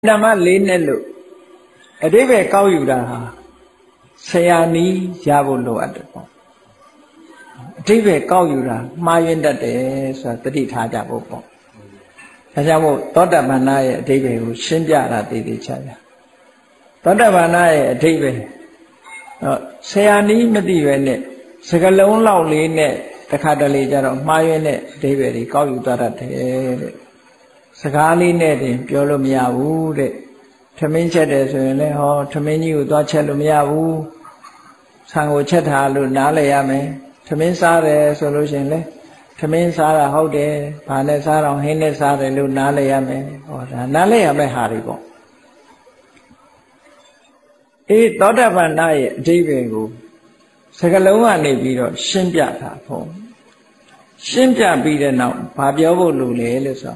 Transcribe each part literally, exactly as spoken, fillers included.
ဓမ္မလေးနဲ့လို့အတိပ္ပယ်ကောက်ယူတာဟာဆရာနီးရဖို့လိုအပ်တယ်ပေါ့အတိပ္ပယ်ကောက်ယူတာမှားယွင်းတတ်တယ်ဆိုတာသတိထားကြဖို့ပေါ့ဒါကြောင့်မို့သောတပန်နာရဲ့အတိပ္ပယ်ကိုရှင်းပြတာတည်တည်ချာချာသောတပန်နာရဲ့အတိပ္ပယ်ဆရာနီးမသိပဲနဲ့စကလုံးလောက်လေးနဲ့တခါတလေကြတော့မှားယွင်းတဲ့အတိပ္ပယ်တွေကောက်ယူသွားတတ်တယ်တဲ့စကားလေးနဲ့တင်ပြောလို့မရဘူးတဲ့ထမင်းချက်တယ်ဆိုရင်လည်းဟောထမင်းကြီးကိုသွားချက်လို့မရဘူးဆံကိုချက်ထားလို့နားလည်ရမယ်ထမင်းစားတယ်ဆိုလို့ရှိရင်လည်းထမင်းစားတာဟုတ်တယ်ဘာနဲ့စားတော့ဟင်းနဲ့စားတယ်လို့နားလည်ရမယ်ဟောဒါနားလည်ရမယ့်ဟာတွေပေါ့အေးသောတပန်နာရဲ့အဓိပ္ပာယ်ကိုစကလုံးကနေပြီးတော့ရှင်းပြတာပေါ့ရှင်းပြပြီးတဲ့နောက်ဘာပြောဖို့လိုလဲလို့ဆို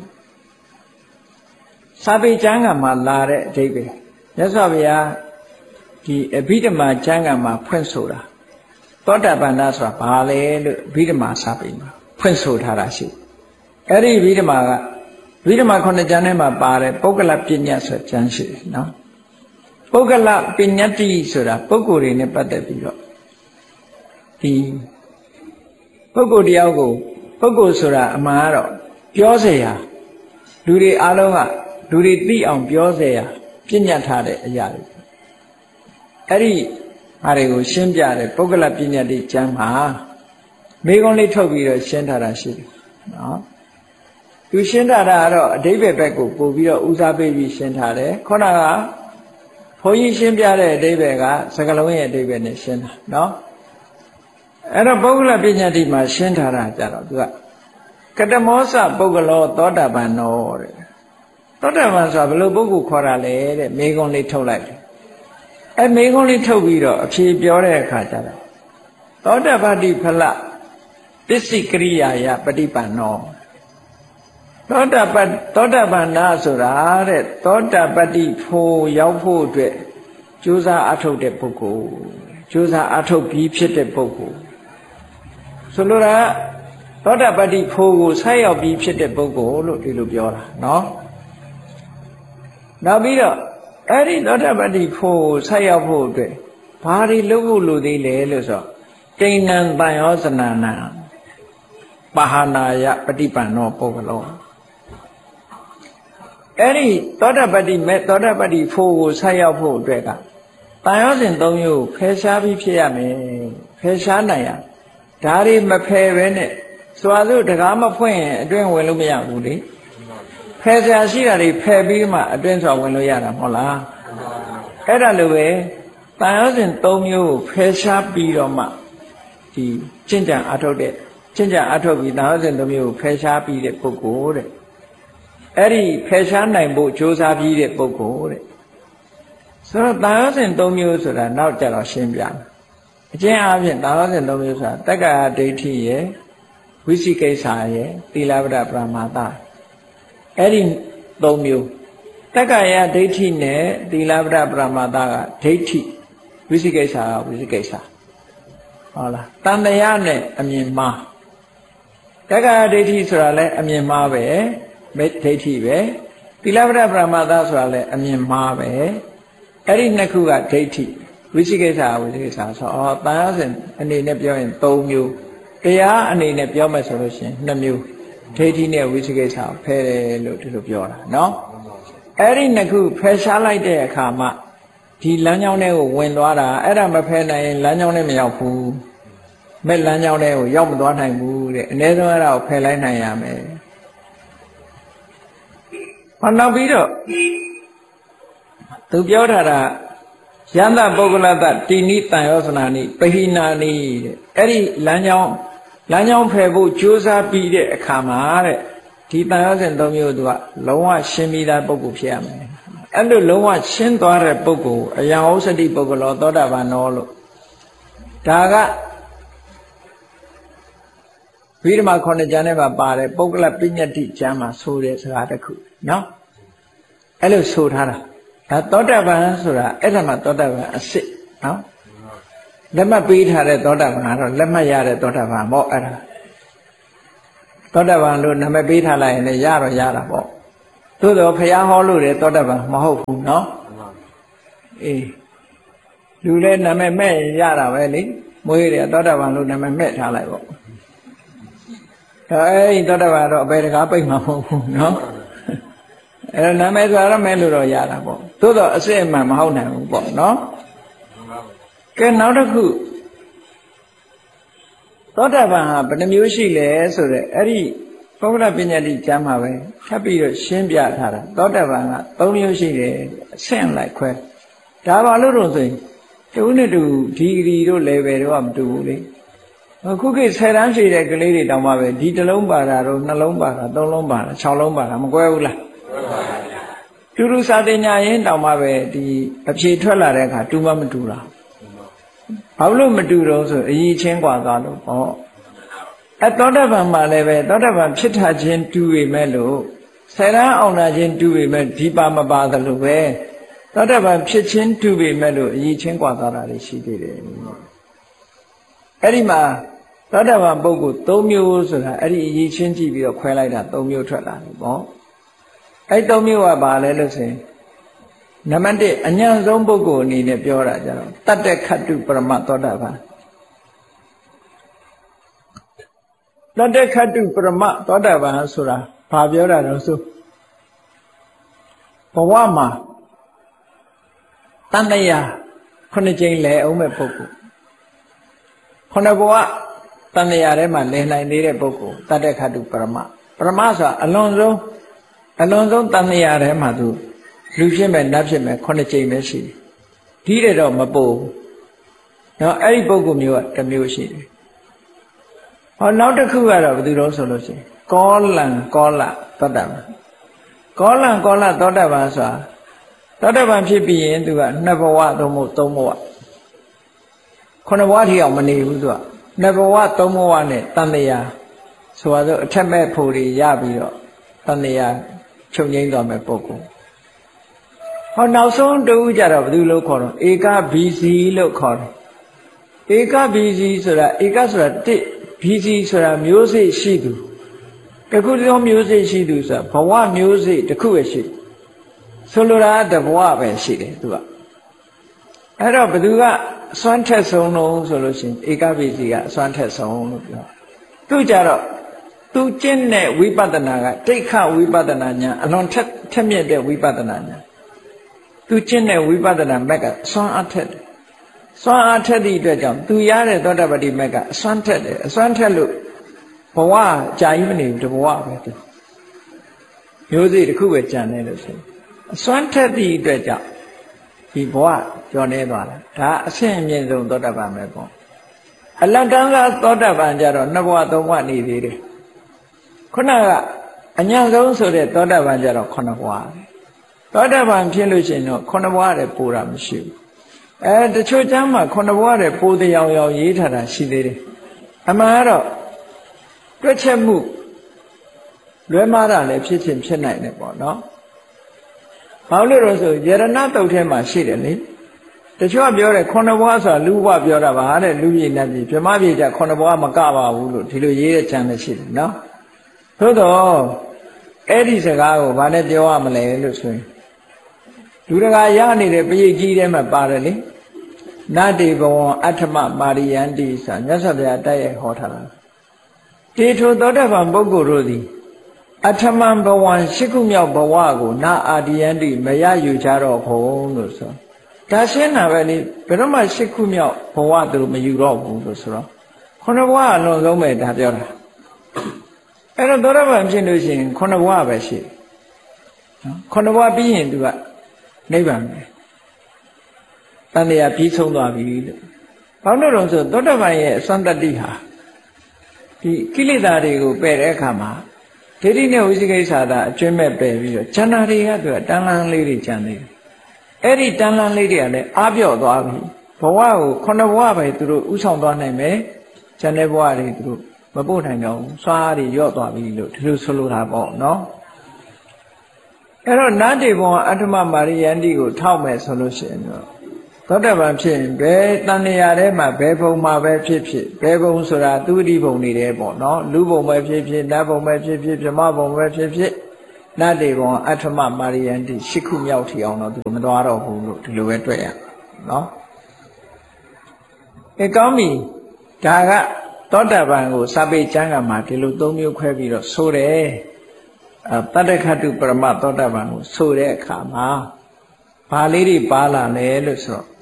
စာပေကျမ်းဂန်မှာလာတဲ့အဓိပ္ပာယ်မြတ်စွာဘုရားဒီအဘိဓမ္မာကျမ်းဂန်မှာဖွင့်ဆိုတာသောတပန်နာဆိုတာဘာလဲလို့အဘိဓမ္မာစာပေမှာဖွင့်ဆိုထားတာရှိအဲ့ဒီအဘိဓမ္မာကအဘိဓမ္မာခုနှစ်ကျမ်းထဲမှာပါတယ်ပုဂ္ဂလပညာဆိုကျမ်းရှိတယ်နော်ပုဂ္ဂလပညာတိဆိုတာပုဂ္ဂိုလ်တွေနဲ့ပတ်သက်ပြီးတော့ဒီပုဂ္ဂိုလ်တယောက်ကိုပုဂ္ဂိုလ်ဆိုတာအမှန်ကတော့ပြောเสียရလူတွေအားလုံးကလူတွေသိအောင်ပြောเสียရပြညတ်ထားတဲ့အရာတွေအဲ့ဒီဟာတွေကိုရှင်းပြတယ်ပုဂ္ဂလပညာတိကျမ်းမှာမိကုံးလေးထုတ်ပြီးတော့ရှင်းထားတာရှိတယ်နော်သူရှင်းထားတာကတော့အဓိပ္ပာယ်ဘက်ကိုပို့ပြီးတော့ဦးစားပေးပြီးရှင်းထားတယ်ခေါဏကဘုန်းကြီးရှင်းပြတဲ့အဓိပ္ပာယ်ကစကားလုံးရဲ့အဓိပ္ပာယ်နဲ့ရှင်းတာနော်အဲ့တော့ပုဂ္ဂလပညာတိမှာရှင်းထားတာကြတော့သူကကတမောစပုဂ္ဂလောသောတာပန်နောတဲ့သောတာပန်ဆိုတာဘယ်လိုပုဂ္ဂိုလ်ခေါ်တာလဲတဲ့မိကုံးလေးထုတ်လိုက်တယ်အဲမိကုံးလေးထုတ်ပြီးတော့အဖြေပြောတဲ့အခါကျတော့သောတာပတိဖလပစ္စည်းကရိယာယပฏิပန်နောသောတာပတ္သောတာပန်နာဆိုတာတဲ့သောတာပတ္တိဖို့ရောက်ဖို့အတွက်ကြိုးစားအထုတ်တဲ့ပုဂ္ဂိုလ်ကြိုးစားအထုတ်ပြီးဖြစ်တဲ့ပုဂ္ဂိုလ်ဆိုလိုတာသောတာပတ္တိဖို့ကိုဆက်ရောက်ပြီးဖြစ်တဲ့ပုဂ္ဂိုလ်လို့ဒီလိုပြောတာနော်နောက်ပြီးတော့အဲ့ဒီသောတာပတ္တိဖို့ကိုဆက်ရောက်ဖို့အတွက်ဘာတွေလုပ်ဖို့လိုသေးလဲလို့ဆိုတိဏ္ဏံတန်ယောဇနာနာပါဟနာယပฏิပန်နောပုဂ္ဂလောအဲ့ဒီသောတာပတ္တိမဲ့သောတာပတ္တိဖို့ကိုဆက်ရောက်ဖို့အတွက်ကတန်ရောစဉ်သုံးမျိုးဖယ်ရှားပြီးဖြစ်ရမယ်ဖယ်ရှားနိုင်ရဒါတွေမဖယ်ပဲနဲ့စွာစုတကားမဖွင့်ရင်အတွင်းဝင်လို့မရဘူးလေဖယ်ရှားရှိတာတွေဖယ်ပြီးမှအတွင်းစွာဝင်လို့ရတာမဟုတ်လားအဲ့ဒါလိုပဲတန်ရောစဉ်သုံးမျိုးကိုဖယ်ရှားပြီးတော့မှဒီကျင့်ကြံအထုတ်တဲ့ကျင့်ကြံအထုတ်ပြီးတန်ရောစဉ်သုံးမျိုးကိုဖယ်ရှားပြီးတဲ့ပုဂ္ဂိုလ်တဲ့အဲ့ဒီဖယ်ရှားနိုင်ဖို့ကြိုးစားပြီးတဲ့ပုဂ္ဂိုလ်တဲ့ဆိုတော့တန်ရောစဉ်သုံးမျိုးဆိုတာနောက်ကြတော့ရှင်းပြမယ်အကျဉ်းအားဖြင့်တန်ရောစဉ်သုံးမျိုးဆိုတာတက္ကရာဒိဋ္ဌိရယ်ဝိသိကိစ္စရယ်သီလဝဒပရမတ္တအဲ့ဒီသုံးမျိုးတက္ကရာဒိဋ္ဌိနဲ့သီလဝဒပရမတ္တကဒိဋ္ဌိဝိသိကိစ္စကဝိသိကိစ္စဟုတ်လားတန်တရားနဲ့အမြင်မှားတက္ကရာဒိဋ္ဌိဆိုတာလည်းအမြင်မှားပဲမေဒိဋ္ဌိပဲသီလဝဒပရမတ္တဆိုတာလည်းအမြင်မှားပဲအဲ့ဒီနှစ်ခုကဒိဋ္ဌိဝိသိကိစ္စဝိသိကိစ္စဆိုတော့တန်ရောစဉ်အနေနဲ့ပြောရင်သုံးမျိုးတရားအနေနဲ့ပြောမယ်ဆိုလို့ရှိရင်နှစ်မျိုးဒိဋ္ဌိနဲ့ဝိသိကိစ္စဖယ်တယ်လို့ဒီလိုပြောတာနော်အဲ့ဒီနှစ်ခုဖယ်ရှားလိုက်တဲ့အခါမှာဒီလမ်းကြောင်းထဲကိုဝင်သွားတာအဲ့ဒါမဖယ်နိုင်ရင်လမ်းကြောင်းထဲမရောက်ဘူးမဲ့လမ်းကြောင်းထဲကိုရောက်မသွားနိုင်ဘူးတဲ့အနည်းဆုံးအဲ့ဒါကိုဖယ်လိုက်နိုင်ရမယ်ဟောနောက်ပြီးတော့သူပြောထားတာယန္တပုဂ္ဂလတတိနိတန်ယောသနာနိပဟိနာနိတဲ့အဲ့ဒီလမ်းကြောင်းလမ်းကြောင်းဖယ်ဖို့ကြိုးစားပြီးတဲ့အခါမှာတဲ့ဒီတန်ရောစဉ်သုံးမျိုးသူကလုံးဝရှင်းပြီးသားပုဂ္ဂိုလ်ဖြစ်ရမယ်အဲ့လိုလုံးဝရှင်းသွားတဲ့ပုဂ္ဂိုလ်အယံဩစတိပုဂ္ဂလောသောတာပန်နောလို့ဒါကဝိဓမ္မာခုနှစ်ကျမ်းထဲမှာပါတယ်ပုဂ္ဂလပညတ္တိကျမ်းမှာဆိုတဲ့စကားတစ်ခုနော်အဲ့လိုဆိုထားတာဒါသောတာပန်ဆိုတာအဲ့ဒါမှသောတာပန်အစစ်နော်လက်မှတ်ပေးထားတဲ့သောတာပန်ကတော့လက်မှတ်ရတဲ့သောတာပန်ပေါ့အဲ့ဒါသောတာပန်လို့နာမည်ပေးထားလိုက်ရင်လည်းရတော့ရတာပေါ့သိသို့တော့ဖရာဟောလို့တယ်သောတာပန်မဟုတ်ဘူးနော်အေးလူလည်းနာမည်မဲ့ရတာပဲလေမွေးတယ်သောတာပန်လို့နာမည်မဲ့ထားလိုက်ပေါ့ဒါအဲ့ဒီသောတာပန်တော့အပေတကားပိတ်မှာမဟုတ်ဘူးနော်အဲ့တော့နာမည်ဆိုတော့မဲ့လို့တော့ရတာပေါ့သို့တော့အစစ်အမှန်မဟုတ်နိုင်ဘူးပေါ့နော်ကဲနောက်တစ်ခုသောတာပန်ဟာဘယ်နှမျိုးရှိလဲဆိုတော့အဲ့ဒီပုဂ္ဂလပညာတိကျမ်းမှာပဲထပ်ပြီးတော့ရှင်းပြထားတာသောတာပန်ကသုံးမျိုးရှိတယ်အဆင့်လိုက်ခွဲဒါပါလို့တော့ဆိုရင်တူနဲ့တူဒီဂရီတို့ level တို့ကမတူဘူးလေအခုခေတ်ဆယ်တန်းရှိတဲ့ကလေးတွေတောင်မှပဲဒီတစ်လုံးပါတာတို့နှလုံးပါတာသုံးလုံးပါတာခြောက်လုံးပါတာမကွဲဘူးလားတူတူစာတင်ညာရင်တောင်မှပဲဒီအဖြေထွက်လာတဲ့အခါတူမမတူတာဘာလို့မတူတော့ဆိုအရေးချင်းกว่าသွားလို့ဟောအသောတပန်မှာလည်းပဲသောတပန်ဖြစ်ထခြင်းတူပေမဲ့လို့ဆယ်တန်းအောင်လာခြင်းတူပေမဲ့ဒီပါမပါသလိုပဲသောတပန်ဖြစ်ခြင်းတူပေမဲ့လို့အရေးချင်းกว่าသွားတာတွေရှိသေးတယ်အဲ့ဒီမှာသောတပန်ပုဂ္ဂိုလ်သုံးမျိုးဆိုတာအဲ့ဒီအရေးချင်းကြည့်ပြီးတော့ခွဲလိုက်တာသုံးမျိုးထွက်လာတယ်ပေါ့အဲ့သုံးမျိုးကဘာလဲလို့ဆိုရင်နံပါတ်တစ်အញ្ញံဆုံးပုဂ္ဂိုလ်အနေနဲ့ပြောတာကြတော့တတ္တခတ္တုပရမသောတာပန်တတ္တခတ္တုပရမသောတာပန်ဆိုတာဘာပြောတာတော့ဆိုဘဝမှာတဏှာခုနှစ်ကြိမ်လဲအောင်မဲ့ပုဂ္ဂိုလ်ခုနှစ်ဘဝတဏှာထဲမှာလဲနိုင်နေတဲ့ပုဂ္ဂိုလ်တတ္တခတ္တုပရမပရမဆိုတာအလွန်ဆုံးအလွန်ဆုံးတဏှာထဲမှာသူလူဖြစ်မဲ့နတ်ဖြစ်မဲ့ခုနှစ်ကြိမ်ပဲရှိတယ်ဒီတဲ့တော့မပို့ဘူးနော်အဲ့ဒီပုဂ္ဂိုလ်မျိုးကတစ်မျိုးရှိတယ်ဟောနောက်တစ်ခုကတော့ဘယ်သူတော့ဆိုလို့ရှိရင်ကောလံကောလသောတာပန်ကောလံကောလသောတာပန်ဆိုတာသောတာပန်ဖြစ်ပြီးရင်သူကနှစ်ဘဝသုံးဘဝသုံးဘဝခုနှစ်ဘဝထိအောင်မနေဘူးသူကနှစ်ဘဝသုံးဘဝနဲ့တန်တရားဆိုတော့အထက်မဲ့ဖို့တွေရပြီးတော့တန်တရားချုပ်ငိမ့်သွားမဲ့ပုဂ္ဂိုလ်ဟောနောက်ဆုံးတူကြတော့ဘယ်သူလို့ခေါ်တော့ဧကဘီစီလို့ခေါ်တယ်ဧကဘီစီဆိုတာဧကဆိုတာတစ်ဘီစီဆိုတာမျိုးစိရှိသူတခုတည်းမျိုးစိရှိသူဆိုတာဘဝမျိုးစိတစ်ခုပဲရှိဆိုလိုတာတဘဝပဲရှိတယ်သူကအဲ့တော့ဘယ်သူကအစွမ်းထက်ဆုံးလို့ဆိုလို့ရှိရင်ဧကဘီစီကအစွမ်းထက်ဆုံးလို့ပြောသူကြတော့သူကျင့်တဲ့ဝိပဿနာကဒိဋ္ဌဝိပဿနာညာအလွန်ထက်ထက်မြက်တဲ့ဝိပဿနာညာသူကျင့်တဲ့ဝိပဿနာမက်ကအစွမ်းအထက်တယ်စွမ်းအားထက်သည့်အတွက်ကြောင့်သူရတဲ့သောတာပတိမက်ကအစွမ်းထက်တယ်အစွမ်းထက်လို့ဘဝကြာကြီးမနေဘူးတဘဝပဲသူမျိုးစိတစ်ခုပဲကြံနေလို့ဆိုအစွမ်းထက်သည့်အတွက်ကြောင့်ဒီဘဝကျော်နေသွားတာဒါအဆင့်အမြင့်ဆုံးသောတာပန်ပဲပေါ့အလတ္တံကသောတာပန်ကြတော့နှစ်ဘဝသုံးဘဝနေသေးတယ်ခုနကအញ្ញံဆုံးဆိုတဲ့သောတာပန်ကြတော့ခုနှစ်ဘဝသောတာပန်ဖြစ်လို့ရှိရင်တော့ခုနှစ်ဘဝတည်းပူတာမရှိဘူးအဲတချို့ကျမ်းမှာခုနှစ်ဘဝတည်းပူတရားရောင်ရေးထားတာရှိသေးတယ်အမှန်ကတော့တွက်ချက်မှုလွဲမှားတာလည်းဖြစ်ချင်းဖြစ်နိုင်တယ်ပေါ့နော်ဘာလို့လဲဆိုယရဏတုတ်ထဲမှာရှိတယ်လေတချို့ကပြောတယ်ခုနှစ်ဘဝဆိုတာလူဘဝပြောတာပါတဲ့လူပြည်နဲ့ပြည်ဗြဟ္မပြည်ကြခုနှစ်ဘဝမကပါဘူးလို့ဒီလိုရေးတဲ့ကျမ်းလည်းရှိတယ်နော်သို့တော့အဲ့ဒီစကားကိုဘာနဲ့ပြောရမလဲလို့ဆိုရင်လူတကာရနေတဲ့ပရိတ်ကြီးထဲမှာပါတယ်လေနတေဘဝအဋ္ဌမမာရိယန္တိဆိုမြတ်စွာဘုရားတိုက်ရိုက်ဟောထားတာတေထိုသောတပန်ပုဂ္ဂိုလ်တို့သည်အဋ္ဌမဘဝရှိခုမြောက်ဘဝကိုနာအာဒီယန္တိမရယူကြတော့ဘူးလို့ဆိုဒါရှင်းတာပဲလေဘယ်တော့မှရှိခုမြောက်ဘဝသူမယူတော့ဘူးလို့ဆိုတော့ခုနဘဝအလွန်ဆုံးပဲဒါပြောတာအဲ့တော့သောတပန်ဖြစ်လို့ရှိရင်ခုနဘဝပဲရှိနော်ခုနဘဝပြီးရင်သူကနိဗ္ဗာန်ပဲတန်တရားပြီးဆုံးသွားပြီလို့ဘာလို့လဲဆိုသောတပန်ရဲ့အစွမ်းတတ္တိဟာဒီကိလေသာတွေကိုပယ်တဲ့အခါမှာဒိဋ္ဌိနဲ့ဝိသိကိစ္စသာအကျွမ်းမဲ့ပယ်ပြီးတော့ဉာဏ်တွေကသူကတန်လန်းလေးတွေဉာဏ်နေတယ်အဲ့ဒီတန်လန်းလေးတွေကလည်းအားပြော့သွားပြီဘဝကိုခုနဘဝပဲသူတို့ဥဆောင်သွားနိုင်မယ်ဉာဏ်တဲ့ဘဝတွေသူတို့မပို့နိုင်တော့ဘူးစွားတွေရော့သွားပြီလို့ဒီလိုဆိုလိုတာပေါ့နော်အဲ့တော့နတ်တေဘောအဋ္ဌမမာရိယန္တိကိုထောက်မယ်ဆိုလို့ရှိရင်တော့သောတပန်ဖြစ်ရင်ဘယ်တဏှာထဲမှာဘယ်ဘုံမှာပဲဖြစ်ဖြစ်ဘယ်ဘုံဆိုတာသူတိဘုံနေတယ်ပေါ့နော်လူဘုံပဲဖြစ်ဖြစ်နတ်ဘုံပဲဖြစ်ဖြစ်ဗြဟ္မဘုံပဲဖြစ်ဖြစ်နတ်တွေဘောအထမမာရိယန်တိရှစ်ခုမြောက်ထီအောင်တော့သူမသွားတော့ဘူးလို့ဒီလိုပဲတွေ့ရနော်အဲကောင်းပြီဒါကသောတာပန်ကိုစာပေကျမ်းဂန်မှာဒီလိုသုံးမျိုးခွဲပြီးတော့ဆိုတယ်အဲတတ္တခတုပရမသောတာပန်ကိုဆိုတဲ့အခါမှာဘာလေးတွေပါလာလဲလို့ဆိုတော့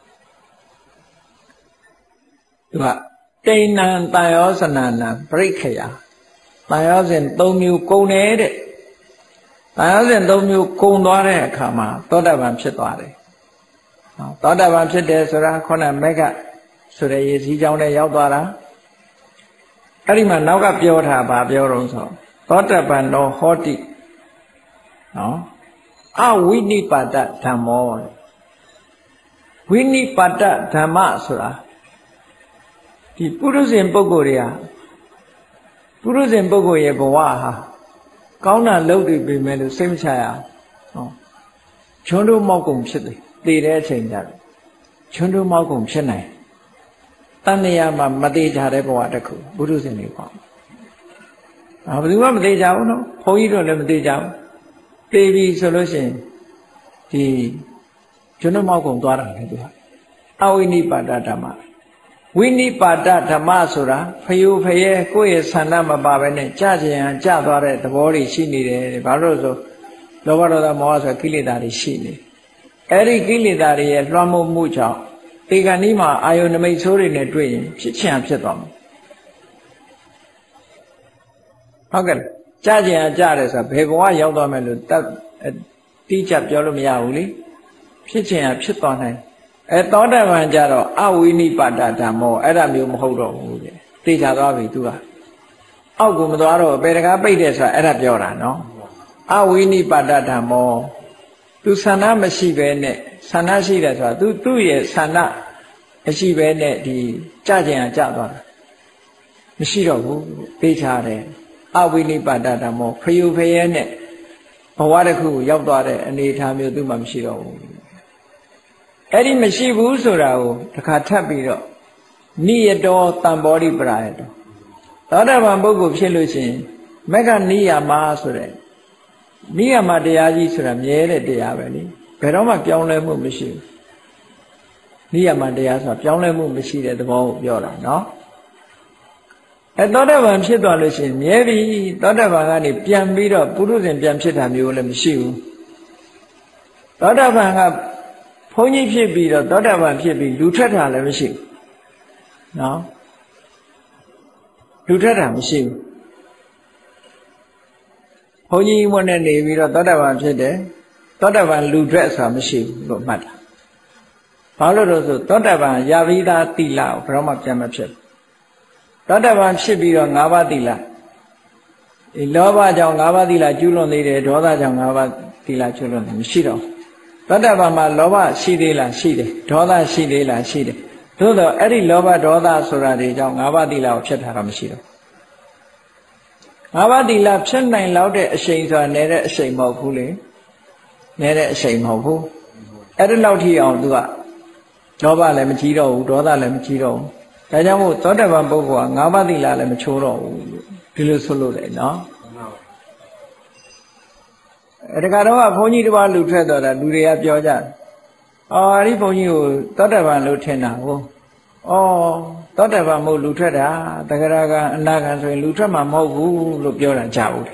သူကတိဏ္ဏတန်ရောစနာနံပရိခယတန်ရောစဉ်သုံးမျိုးကုန်တယ်တဲ့တန်ရောစဉ်သုံးမျိုးကုန်သွားတဲ့အခါမှာသောတာပန်ဖြစ်သွားတယ်သောတာပန်ဖြစ်တယ်ဆိုတာခုနမက်ကဆိုတဲ့ရေစီးကြောင်းနဲ့ရောက်သွားတာအဲ့ဒီမှာနောက်ကပြောတာဗာပြောတော့ဆိုသောတာပန်တော်ဟောတိနော်အဝိနိပါဒဓမ္မောဝိနိပါဒဓမ္မဆိုတာဒီပုရုဇဉ်ပုဂ္ဂိုလ်တွေဟာပုရုဇဉ်ပုဂ္ဂိုလ်ရဲ့ဘဝဟာကောင်းတာလုပ်ပြီးပြီမဲ့လို့စိတ်မချရအောင်ချွန်းတို့မောက်ကုန်ဖြစ်တယ်တည်တဲ့အချိန်ကြတယ်ချွန်းတို့မောက်ကုန်ဖြစ်နိုင်တဏှာမှာမသေးကြတဲ့ဘဝတစ်ခုပုရုဇဉ်တွေပေါ့အာဘယ်သူမှမသေးကြဘူးနော်ဘုန်းကြီးတို့လည်းမသေးကြဘူးသေပြီဆိုလို့ရှိရင်ဒီချွန်းတို့မောက်ကုန်သွားတာလေသူကအဝိနိပါဒဓမ္မဝိနိပါဒဓမ္မဆိုတာဖယုဖယဲကိုယ့်ရဲ့ဆန္ဒမပါဘဲနဲ့ကြာကျင်ကြသွားတဲ့သဘောတွေရှိနေတယ်ဘာလို့ဆိုလောဘဒေါသမောဟဆိုကိလေသာတွေရှိနေအဲ့ဒီကိလေသာတွေရဲ့လွှမ်းမိုးမှုကြောင့်ဒီကနေ့မှာအာယုန်နမိတ်ဆိုးတွေနဲ့တွေ့ရင်ဖြစ်ချင်ဖြစ်သွားမှာဟုတ်ကဲ့ကြာကျင်ကြတယ်ဆိုတာဘယ်ဘဝရောက်သွားမယ်လို့တိကျပြောလို့မရဘူးလေဖြစ်ချင်ဖြစ်သွားနိုင်အဲသောတာပန်ကြတော့အဝိနိပါဒဓမ္မောအဲ့ဒါမျိုးမဟုတ်တော့ဘူးလေသိချသွားပြီသူကအောက်ကိုမသွားတော့ပေတကားပိတ်တယ်ဆိုတာအဲ့ဒါပြောတာနော်အဝိနိပါဒဓမ္မောသူဆန္ဒမရှိဘဲနဲ့ဆန္ဒရှိတယ်ဆိုတာသူသူ့ရဲ့ဆန္ဒမရှိဘဲနဲ့ဒီကြကြင်ကြသွားတာမရှိတော့ဘူးသိချတယ်အဝိနိပါဒဓမ္မောဖယုဖယဲနဲ့ဘဝတစ်ခုကိုရောက်သွားတဲ့အနေအထားမျိုးသူမှမရှိတော့ဘူးအဲ့ဒီမရှိဘူးဆိုတာကိုတစ်ခါထပ်ပြီးတော့နိယတောတံဘောဓိပရာယတောသောတာပန်ပုဂ္ဂိုလ်ဖြစ်လို့ရှိရင်မက္ခနိယာမဆိုတဲ့နိယာမတရားကြီးဆိုတာမြဲတဲ့တရားပဲလေဘယ်တော့မှပြောင်းလဲမှုမရှိဘူးနိယာမတရားဆိုတာပြောင်းလဲမှုမရှိတဲ့သဘောကိုပြောတာနော်အဲသောတာပန်ဖြစ်သွားလို့ရှိရင်မြဲပြီသောတာပန်ကနေပြန်ပြီးတော့ပုရုဇဉ်ပြန်ဖြစ်တာမျိုးလည်းမရှိဘူးသောတာပန်ကဘုန်းကြီးဖြစ်ပြီးတော့သောတာပန်ဖြစ်ပြီးလူထွက်တာလည်းမရှိဘူးနော်လူထွက်တာမရှိဘူးဘုန်းကြီးမွန်းနဲ့နေပြီးတော့သောတာပန်ဖြစ်တယ်သောတာပန်လူထွက်ဆိုတာမရှိဘူးလို့မှတ်တာဘာလို့လဲဆိုသောတာပန်ယာဝိသာတိလကိုဘယ်တော့မှပြန်မဖြစ်သောတာပန်ဖြစ်ပြီးတော့၅ပါးတိလဒီလောဘကြောင့်၅ပါးတိလကျူးလွန်သေးတယ်ဒေါသကြောင့်၅ပါးတိလကျူးလွန်တယ်မရှိတော့သောတာပန်မှာလောဘရှိသေးလားရှိတယ်ဒေါသရှိသေးလားရှိတယ်သို့တော့အဲ့ဒီလောဘဒေါသဆိုတာတွေကြောင့်၅ပါးသီလကိုဖြစ်တာတော့မရှိတော့၅ပါးသီလဖြစ်နိုင်လောက်တဲ့အရှိန်ဆိုတာနဲတဲ့အရှိန်မဟုတ်ဘူးလေနဲတဲ့အရှိန်မဟုတ်ဘူးအဲ့ဒီလောက်ထိအောင်သူကလောဘလည်းမကြီးတော့ဘူးဒေါသလည်းမကြီးတော့ဘူးဒါကြောင့်မို့သောတာပန်ပုဂ္ဂိုလ်က၅ပါးသီလလည်းမချိုးတော့ဘူးဒီလိုဆိုလို့လေနော်အဲဒါကတော့ဘုန်းကြီးတစ်ပါးလူထွက်တော့တာလူတွေကပြောကြတယ်အော်အဲ့ဒီဘုန်းကြီးကိုသောတာပန်လို့ထင်တာဟုတ်အော်သောတာပန်မို့လူထွက်တာတဂရကအနာဂံဆိုရင်လူထွက်မှာမဟုတ်ဘူးလို့ပြောတာကြားဘူး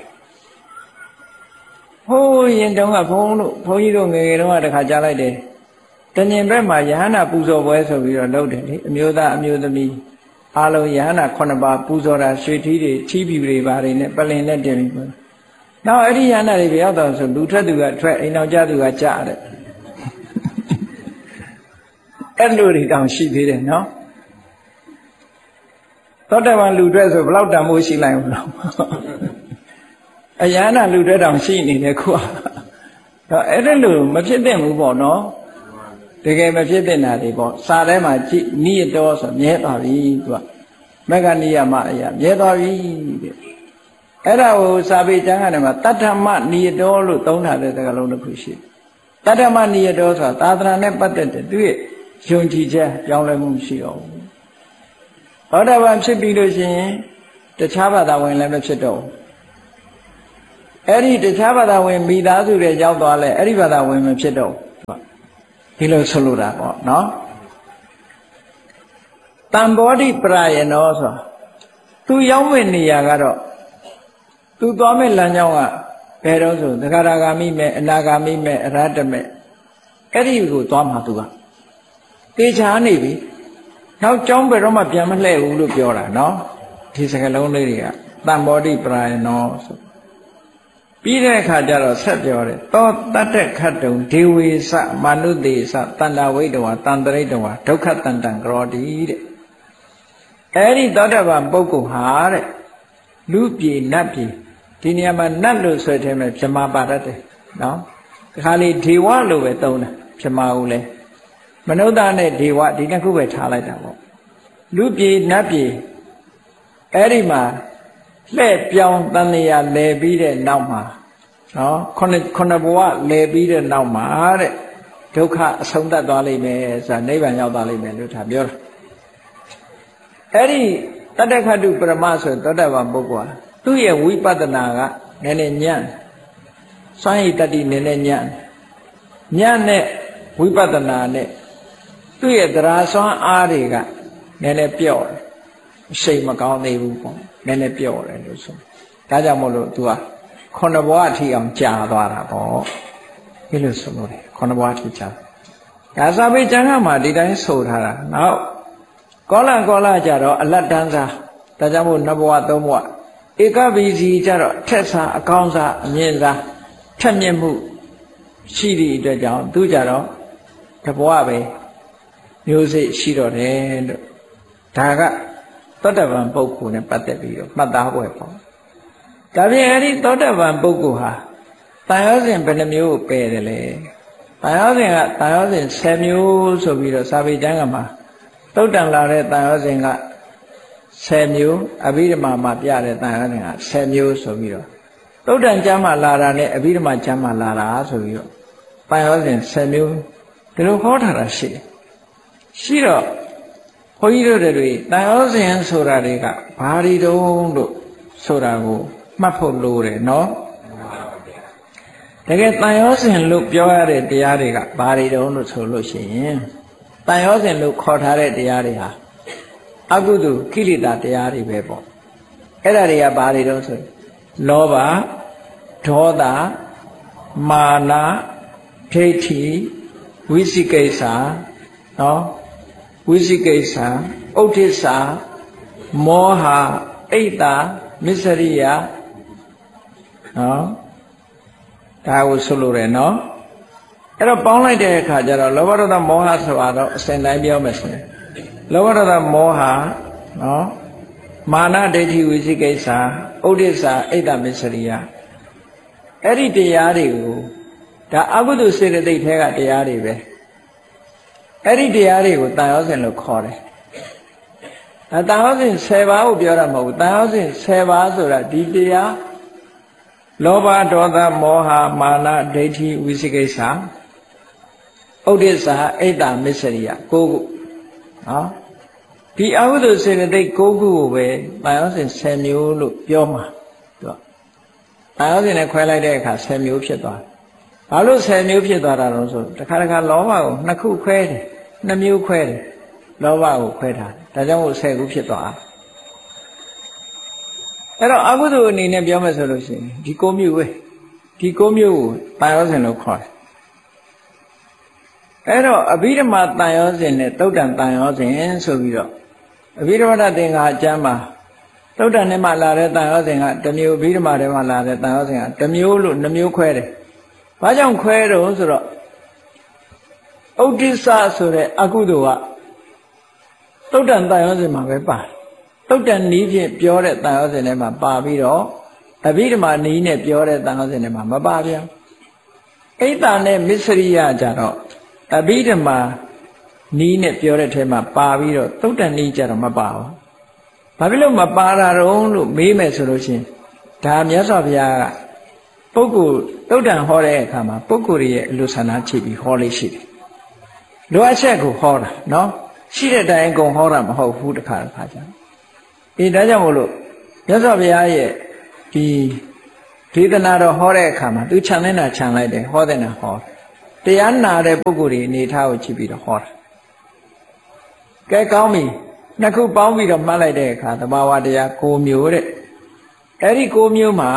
ဟိုးရင်တုန်းကဘုန်းတို့ဘုန်းကြီးတို့ငယ်ငယ်တုန်းကတခါကြားလိုက်တယ်တညင်ဘက်မှာယဟန္တာပူဇော်ပွဲဆိုပြီးတော့လုပ်တယ်လေအမျိုးသားအမျိုးသမီးအားလုံးယဟန္တာခုနှစ်ပါးပူဇော်တာရွှေထီးတွေထီးပြူတွေပါတယ်နဲ့ပလင်နဲ့တင်ပြီးနောက်အဲ့ဒီယန္တာတွေပြောက်တော့ဆိုလူထွက်သူကထွက်အိမ်တော်ကြသူကကြားတဲ့အဲ့လိုတွေတောင်ရှိသေးတယ်နော်သောတာပန်လူထွက်ဆိုဘယ်လောက်တန်ဖိုးရှိလိုက်အောင်လို့အယန္တာလူထွက်တောင်ရှိနေတယ်ခုတော့အဲ့ဒါလိုမဖြစ်သင့်ဘူးပေါ့နော်တကယ်မဖြစ်သင့်တာတွေပေါ့စာထဲမှာကြည့်နိယတောဆိုမြဲသွားပြီသူကမက္ခနိယမအရာမြဲသွားပြီတဲ့အဲ့ဒါကိုစာပေကျမ်းကနေမှာတတ္ထမနိယတောလို့သုံးထားတဲ့စကားလုံးတစ်ခုရှိတတ္ထမနိယတောဆိုတာသာသနာနဲ့ပတ်သက်တဲ့သူရဲ့ယုံကြည်ချက်ပြောင်းလဲမှုမရှိတော့ဘူးသောတာပန်ဖြစ်ပြီးလို့ရှိရင်တခြားဘာသာဝင်လည်းမဖြစ်တော့ဘူးအဲ့ဒီတခြားဘာသာဝင်မိသားစုတွေရောက်သွားလဲအဲ့ဒီဘာသာဝင်မဖြစ်တော့ဒီလိုဆိုလိုတာပေါ့နော်တံဘောဓိပရာယနောဆိုသူရောက်မဲ့နေရာကတော့သူသွားမဲ့လမ်းကြောင်းကဘယ်တော့ဆိုသဂရဂါမိမဲ့အနာဂါမိမဲ့အရဟတမဲ့အဲ့ဒီကိုသွားမှာသူကတေချာနေပြီနောက်ကြောင်းဘယ်တော့မှပြန်မလှည့်ဘူးလို့ပြောတာနော်ဒီစကားလုံးလေးတွေကတံဘောဓိပရာယနောဆိုပြီးတဲ့အခါကျတော့ဆက်ပြောတယ်သောတတ္တခတ္တုံဒေဝေစမာနုတေစတန္တဝိတဝါတန္တရိတဝါဒုက္ခတန္တံကရောတိတဲ့အဲ့ဒီသောတပန်ပုဂ္ဂိုလ်ဟာတဲ့လူပြေနတ်ပြေဒီနေရာမှာနတ်လို့ဆွဲထဲမဲ့ပြမပါတတ်တယ်နော်ဒီခါလေးဒေဝလို့ပဲသုံးတယ်ပြမဦးလဲမနုဿနဲ့ဒေဝဒီနှစ်ခုပဲထားလိုက်တာပေါ့လူပြေနတ်ပြေအဲ့ဒီမှာလှဲ့ပြောင်းတန်လျာလဲပြီးတဲ့နောက်မှာနော်ခုနှစ်ခုနှစ်ဘဝလဲပြီးတဲ့နောက်မှာတဲ့ဒုက္ခအဆုံးသတ်သွားလိမ့်မယ်ဆိုတာနိဗ္ဗာန်ရောက်သွားလိမ့်မယ်လို့ថាပြောတာအဲ့ဒီတတ္တခတုပရမဆိုသောတပန်ပုဂ္ဂိုလ်ဟာသူ့ရဲ့ဝိပဿနာကနည်းနည်းညံ့စွမ်းရည်တတ္တိနည်းနည်းညံ့ညံ့တဲ့ဝိပဿနာနဲ့သူ့ရဲ့တရားစွမ်းအားတွေကနည်းနည်းပြော့တယ်စိတ်မကောင်းသေးဘူးပေါ့နည်းနည်းပြော့တယ်လို့ဆိုဒါကြောင့်မို့လို့ तू ကခုနှစ်ဘဝအထိအောင်ကြာသွားတာပေါ့ဒီလိုဆိုလို့ခုနှစ်ဘဝအထိကြာဒါစာပေကျမ်းကမှာဒီတိုင်းဆိုထားတာနောက်ကောလကောလကြတော့အလတ်တန်းစားဒါကြောင့်မို့နှစ်ဘဝသုံးဘဝဧကပိစီကြတော့ထက်စားအကောင်းစားအမြင့်စားထက်မြင့်မှုရှိသည့်အတွက်ကြောင့်သူကြတော့တဘဝပဲမျိုးစိတ်ရှိတော့တယ်လို့ဒါကသောတပန်ပုဂ္ဂိုလ်နဲ့ပတ်သက်ပြီးတော့မှတ်သားပွဲပေါ့ဒါပြင်အဲ့ဒီသောတပန်ပုဂ္ဂိုလ်ဟာတန်ရောစဉ်ဘယ်နှမျိုးကိုပယ်တယ်လဲတန်ရောစဉ်ကတန်ရောစဉ်ဆယ်မျိုးဆိုပြီးတော့စာပေကျမ်းကမှာသုတ်တန်လာတဲ့တန်ရောစဉ်ကဆယ်မျိုးအဘိဓမ္မာမှာပြတဲ့တန်ရောစဉ်ကဆယ်မျိုးဆိုပြီးတော့သုတ်တန်ကျမ်းမှာလာတာနဲ့အဘိဓမ္မာကျမ်းမှာလာတာဆိုပြီးတော့တန်ရောစဉ်ဆယ်မျိုးဒီလိုဟောထားတာရှိတယ်ရှိတော့ဘုန်းကြီးတို့တွေတန်ရောစဉ်ဆိုတာတွေကဘာတွေတုံးလို့ဆိုတာကိုမှတ်ဖို့လိုတယ်နော်တကယ်တန်ရောစဉ်လို့ပြောရတဲ့တရားတွေကဘာတွေတုံးလို့ဆိုလို့ရှိရင်တန်ရောစဉ်လို့ခေါ်ထားတဲ့တရားတွေဟာအကုသိုလ်ကိလေသာတရားတွေပဲပေါ့အဲ့ဒါတွေကဘာတွေတုံးဆိုလောဘဒေါသမာနဒိဋ္ဌိဝိသိကိစ္စနော်ဝိသိကိစ္စဥဒိစ္စမောဟအိတ်တာမစ္စရိယနော်ဒါကိုဆိုလိုတယ်နော်အဲ့တော့ပေါင်းလိုက်တဲ့အခါကျတော့လောဘဒေါသမောဟဆိုတာတော့အစဉ်တိုင်းပြောမယ်ဆိုရင်လောဘဒေါသမောဟနော်မာနဒိဋ္ဌိဝိသိကိစ္စဥဒိစ္စအိတ်တာမစ္စရိယအဲ့ဒီတရားတွေကိုဒါအကုသိုလ်စေတသိက်ထဲကတရားတွေပဲအဲ့ဒီတရားတွေကိုတန်ရောစဉ်လို့ခေါ်တယ်။အဲတန်ရောစဉ်ဆယ်ပါးကိုပြောတာမဟုတ်ဘူး။တန်ရောစဉ်ဆယ်ပါးဆိုတာဒီတရားလောဘဒေါသမောဟမာနဒိဋ္ဌိဝိသိကိစ္စဥဒိစ္စအိတ်တာမစ္စရိယကိုးခုနော်ဒီအဝိဇ္ဇစေတသိက်ကိုးခုကိုပဲတန်ရောစဉ်ဆယ်မျိုးလို့ပြောမှာသူကတန်ရောစဉ်နဲ့ခွဲလိုက်တဲ့အခါဆယ်မျိုးဖြစ်သွားတယ်။ဘာလို့ဆယ်မျိုးဖြစ်သွားတာလဲဆိုတခါတခါလောဘကိုနှစ်ခုခွဲတယ်နှမျိုးခွဲတယ်လောဘကိုခွဲထားတယ်ဒါကြောင့်မို့ဆယ်ခုဖြစ်သွားအဲ့တော့အကုသိုလ်အနေနဲ့ပြောမယ်ဆိုလို့ရှိရင်ဒီကိုးမျိုးပဲဒီကိုးမျိုးကိုတန်ရောစဉ်လို့ခေါ်တယ်အဲ့တော့အဘိဓမ္မာတန်ရောစဉ်နဲ့သုတ်တန်တန်ရောစဉ်ဆိုပြီးတော့အဘိဓမ္မာသင်္ဃာအကျမ်းမှာသုတ်တန်ထဲမှာလာတဲ့တန်ရောစဉ်ကတစ်မျိုးအဘိဓမ္မာထဲမှာလာတဲ့တန်ရောစဉ်ကတစ်မျိုးလို့နှမျိုးခွဲတယ်ဘာကြောင့်ခွဲတော့ဆိုတော့ဥဒိစ္စဆိုတဲ့အကုသိုလ်ကသုတ်တန်တန်ရောစဉ်မှာပဲပါတယ်သုတ်တန်နီးဖြင့်ပြောတဲ့တန်ရောစဉ်ထဲမှာပါပြီးတော့အဘိဓမ္မာနီးနဲ့ပြောတဲ့တန်ရောစဉ်ထဲမှာမပါဗျာအိတ်တာနဲ့မစ္စရိယကြတော့အဘိဓမ္မာနီးနဲ့ပြောတဲ့ထဲမှာပါပြီးတော့သုတ်တန်နီးကြတော့မပါဘူးဘာဖြစ်လို့မပါတာတော့လို့မေးမယ်ဆိုလို့ရှိရင်ဒါမြတ်စွာဘုရားကပုဂ္ဂိုလ်သုတ်တန်ဟောတဲ့အခါမှာပုဂ္ဂိုလ်ရဲ့အလိုဆန္ဒချိပြီးဟောလေးရှိတယ်လိုအပ်ချက်ကိုဟောတာနော်ရှိတဲ့အတိုင်းအကုန်ဟောတာမဟုတ်ဘူးတခါတခါကျအေးဒါကြောင့်မို့လို့မြတ်စွာဘုရားရဲ့ဒီဒဒေသနာတော်ဟောတဲ့အခါမှာသူခြံတဲ့နာခြံလိုက်တယ်ဟောတဲ့နာဟောတရားနာတဲ့ပုဂ္ဂိုလ်တွေအနေထားကိုကြည့်ပြီးတော့ဟောတာကဲကောင်းပြီနှစ်ခုပေါင်းပြီးတော့မှတ်လိုက်တဲ့အခါသဘာဝတရား၉မျိုးတဲ့အဲ့ဒီ၉မျိုးမှာ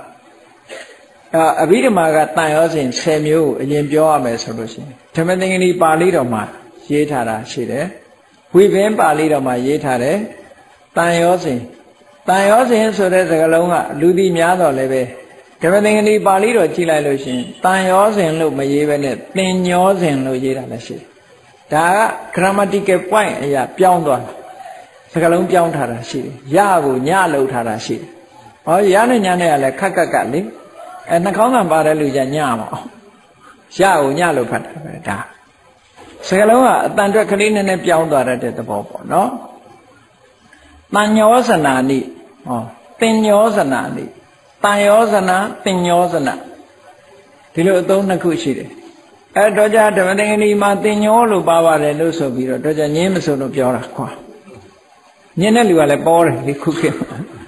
အဘိဓမ္မာကတန်ရောစဉ်၁၀မျိုးကိုအရင်ပြောရမယ်ဆိုလို့ရှိရင်ဓမ္မသင်္ကနီပါဠိတော်မှာရေးထားတာရှိတယ်ဝိပင်းပါဠိတော်မှာရေးထားတယ်တန်ရောစဉ်တန်ရောစဉ်ဆိုတဲ့စကားလုံးကလူသိများတော့လည်းပဲဓမ္မသင်္ကနီပါဠိတော်ကြည့်လိုက်လို့ရှိရင်တန်ရောစဉ်လို့မရေးဘဲနဲ့သင်ညောစဉ်လို့ရေးတာလည်းရှိတယ်ဒါက grammatical point အရာပြောင်းသွားတာစကားလုံးပြောင်းထားတာရှိတယ်ရကိုညလို့ထားတာရှိတယ်ဟောရနဲ့ညနဲ့ကလည်းခက်ခက်ကက်လေအဲနှာခေါင်းကပါတဲ့လူကြညမအောင်ရကိုညလို့ဖတ်တာပဲဒါစကားလုံးကအတန်အတွက်ကလေးနည်းနည်းပြောင်းသွားတဲ့သဘောပေါ့နော်တန်ညောဇနာနိဟောသင်ညောဇနာနိတန်ယောဇနာသင်ညောဇနာဒီလိုအသုံးနှစ်ခုရှိတယ်အဲတော့ကြဓမ္မသင်္ကနီမှာသင်ညောလို့ပါပါတယ်လို့ဆိုပြီးတော့တော့ကြငင်းမဆိုလို့ပြောတာခွာညင်းတဲ့လူကလည်းပေါ်တယ်ဒီခုခေတ်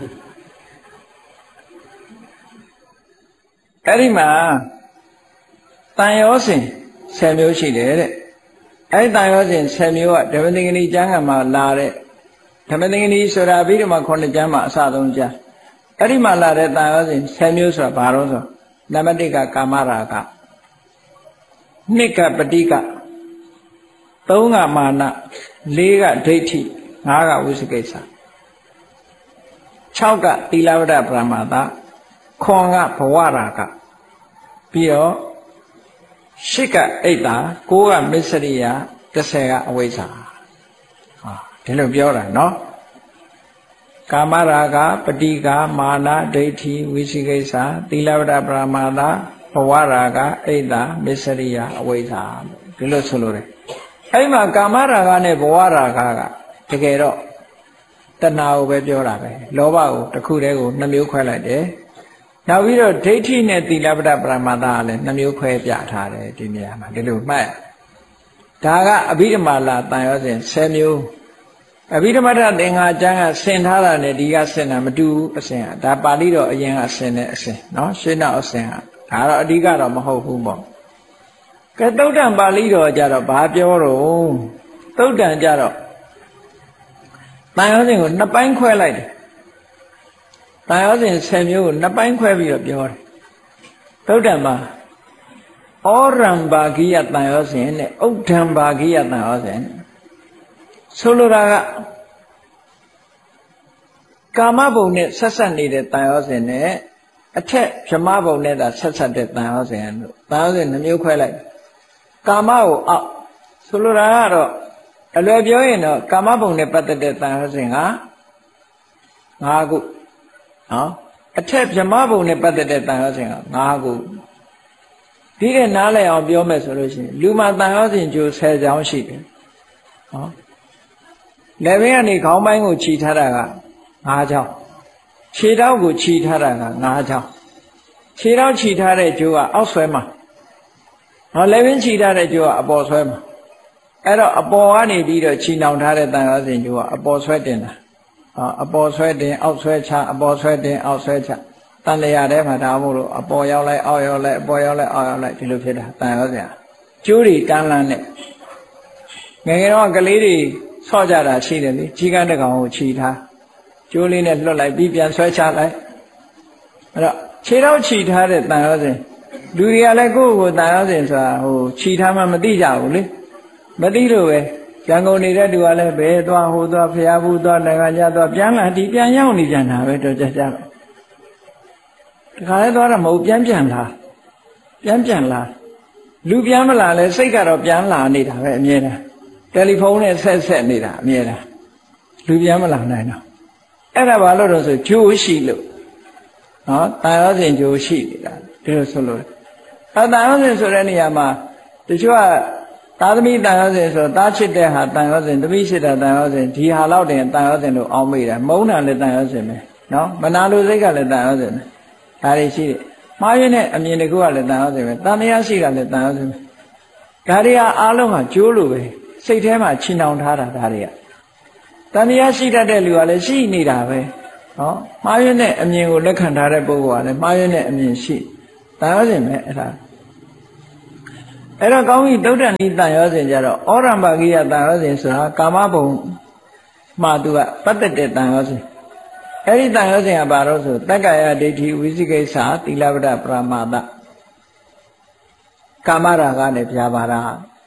အဲ့ဒီမှာတန်ရောစဉ်၁၀မျိုးရှိတယ်တဲ့အဲ့ဒီတန်ရောစဉ်၁၀မျိုးကဓမ္မသင်္ကနီကျမ်းဂန်မှာလာတဲ့ဓမ္မသင်္ကနီဆိုတာအဘိဓမ္မာခုနှစ်ကျမ်းမှာအစဆုံးကျမ်းအဲ့ဒီမှာလာတဲ့တန်ရောစဉ်၁၀မျိုးဆိုတာဘာလို့ဆိုနံပါတ်၁ကကာမရာဂနှစ်ကပဋိကသုံးကမာနလေးကဒိဋ္ဌိငါးကဝိသိကိစ္စ၆ကသီလဝတ္တပရမတ္ထခွန်ကဘဝရာဂပြီးတော့၈ကအိတ်တာ၉ကမစ္စရိယ၁၀ကအဝိဇ္ဇာဟာဒီလိုပြောတာနော်ကာမရာဂပဋိကမာနဒိဋ္ဌိဝိသိကိစ္စသီလဝတ္တပရမတ္ထဘဝရာဂအိတ်တာမစ္စရိယအဝိဇ္ဇာဒီလိုဆိုလို့တယ်အဲ့မှာကာမရာဂနဲ့ဘဝရာဂကတကယ်တော့တဏှာကိုပဲပြောတာပဲလောဘကိုတစ်ခုတည်းကိုနှမျိုးခွဲလိုက်တယ်နောက်ပြီးတော့ဒိဋ္ဌိနဲ့သီလပတ္တပရမတ္ထကလည်းနှမျိုးခွဲပြထားတယ်ဒီနေရာမှာဒီလိုမှတ်ဒါကအဘိဓမ္မာလာတန်ရောစဉ်၁၀မျိုးအဘိဓမ္မတသင်္ဃာကျမ်းကဆင်ထားတာနဲ့ဒီကဆင်တာမတူဘူးအဆင်ကဒါပါဠိတော်အရင်ကဆင်တဲ့အဆင်နော်ရှင်းတော့အဆင်ကဒါတော့အဓိကတော့မဟုတ်ဘူးပေါ့ကဲသုတ်တံပါဠိတော်ကြတော့ဘာပြောတော့သုတ်တံကြတော့တန်ရောစဉ်ကိုနှစ်ပိုင်းခွဲလိုက်တယ်တန်ရောစဉ်၁၀မျိုးကိုနှစ်ပိုင်းခွဲပြီးတော့ပြောတယ်သုတ်တံမှာဩရံဘာဂိယတန်ရောစဉ်နဲ့ဥဒ္ဓံဘာဂိယတန်ရောစဉ်ဆိုလိုတာကကာမဘုံနဲ့ဆက်ဆက်နေတဲ့တန်ရောစဉ်နဲ့အထက်ဗြဟ္မဘုံနဲ့သာဆက်ဆက်တဲ့တန်ရောစဉ်လို့တန်ရောစဉ်နှမျိုးခွဲလိုက်ကာမကိုအောက်ဆိုလိုတာကတော့အလွယ်ပြောရင်တော့ကာမဘုံနဲ့ပတ်သက်တဲ့တန်ရောစဉ်က၅ခုနော်အထက်ဗြဟ္မဘုံနဲ့ပတ်သက်တဲ့တန်ရောစဉ်က၅ခုဒီတဲ့နားလည်အောင်ပြောမယ်ဆိုလို့ရှိရင်လူမှာတန်ရောစဉ်ကျိုး၁၀ချောင်းရှိတယ်နော်လက်ဘင်းကနေခေါင်းပိုင်းကိုခြိထားတာက၅ချောင်းခြေထောက်ကိုခြိထားတာက၅ချောင်းခြေထောက်ခြိထားတဲ့ကျိုးကအောက်ဆွဲမှာနော်လက်ဘင်းခြိထားတဲ့ကျိုးကအပေါ်ဆွဲမှာအဲ့တော့အပေါ်ကနေပြီးတော့ခြိနှောင်ထားတဲ့တန်ရောစဉ်ကျိုးကအပေါ်ဆွဲတင်တာအပေါ်ဆွဲတင်အောက်ဆွဲချအပေါ်ဆွဲတင်အောက်ဆွဲချတန်လျာထဲမှာဒါမို့လို့အပေါ်ရောက်လိုက်အောက်ရောက်လိုက်အပေါ်ရောက်လိုက်အောက်ရောက်လိုက်ဒီလိုဖြစ်တာတန်ရောစဉ်ကျိုးတွေတန်းလန်းနဲ့ငယ်ငယ်တော့ကလေးတွေဆော့ကြတာရှိတယ်လေကြီးကန်းတစ်ကောင်ကိုခြိထားကျိုးလေးနဲ့လွတ်လိုက်ပြီးပြန်ဆွဲချလိုက်အဲ့တော့ခြေတော့ခြိထားတဲ့တန်ရောစဉ်လူတွေကလည်းကိုယ့်ကိုယ်တန်ရောစဉ်ဆိုတာဟိုခြိထားမှမသိကြဘူးလေမသိလို့ပဲရန်ကုန်နေတဲ့သူကလည်းဘယ်သွားဟိုသွားဖျားဘူးသွားနိုင်ငံခြားသွားပြန်လာဒီပြန်ရောက်နေကြတာပဲတော့ကြကြတော့တခါလဲသွားတော့မဟုတ်ပြန်ပြန်လာပြန်ပြန်လာလူပြန်မလာလဲစိတ်ကတော့ပြန်လာနေတာပဲအမြဲတမ်းတယ်လီဖုန်းနဲ့ဆက်ဆက်နေတာအမြဲတမ်းလူပြန်မလာနိုင်တော့အဲ့ဒါဘာလို့တော့ဆိုဂျိုးရှိလို့နော်တန်ရောစဉ်ဂျိုးရှိနေတာဒီလိုဆိုလို့အတန်ရောစဉ်ဆိုတဲ့နေရာမှာတချို့ကသာသမီတန်ရောစဉ်ဆိုသားချစ်တဲ့ဟာတန်ရောစဉ်သမီးချစ်တဲ့တန်ရောစဉ်ဒီဟာလောက်တင်တန်ရောစဉ်လို့အောင်းမိတာမုန်းတာလည်းတန်ရောစဉ်ပဲနော်မနာလိုစိတ်ကလည်းတန်ရောစဉ်ပဲဒါတွေရှိတယ်မှားရင်းနဲ့အမြင်တကူကလည်းတန်ရောစဉ်ပဲတန်တရားရှိတာလည်းတန်ရောစဉ်ပဲဒါတွေကအားလုံးကကျိုးလို့ပဲစိတ်ထဲမှာချီနှောင်ထားတာဒါတွေကတန်တရားရှိတတ်တဲ့လူကလည်းရှိနေတာပဲနော်မှားယွင်းတဲ့အမြင်ကိုလက်ခံထားတဲ့ပုဂ္ဂိုလ်ကလည်းမှားယွင်းတဲ့အမြင်ရှိတန်ရောစဉ်ပဲအဲ့ဒါအဲ့တော့ကောင်းပြီတုဒ္ဒဏီတန်ရောစဉ်ကြတော့ဩရမ္ပါကိယတန်ရောစဉ်ဆိုတာကာမဘုံမှာသူကပတ်သက်တဲ့တန်ရောစဉ်အဲ့ဒီတန်ရောစဉ်ကဘာလို့ဆိုတက္ကရာဒိဋ္ဌိဝိသိကိစ္စသီလပဒပရမာသကာမရာဂနဲ့ဗျာပါဒ